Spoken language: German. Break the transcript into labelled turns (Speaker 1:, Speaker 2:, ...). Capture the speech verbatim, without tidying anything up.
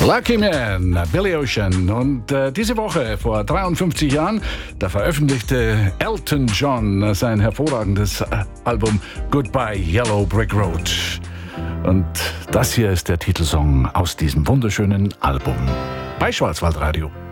Speaker 1: Lucky Man, Billy Ocean. Und äh, diese Woche, vor dreiundfünfzig Jahren, da veröffentlichte Elton John sein hervorragendes äh, Album Goodbye Yellow Brick Road. Und das hier ist der Titelsong aus diesem wunderschönen Album bei Schwarzwaldradio.